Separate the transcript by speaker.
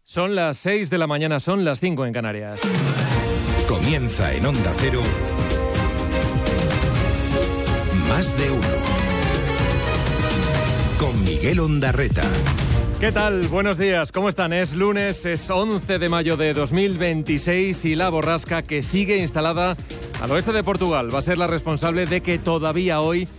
Speaker 1: Son las 6 de la mañana, son las 5 en Canarias.
Speaker 2: Comienza en Onda Cero. Más de uno. Con Miguel Ondarreta.
Speaker 1: ¿Qué tal? Buenos días, ¿cómo están? Es lunes, es 11 de mayo de 2026 y la borrasca que sigue instalada al oeste de Portugal va a ser la responsable de que todavía hoy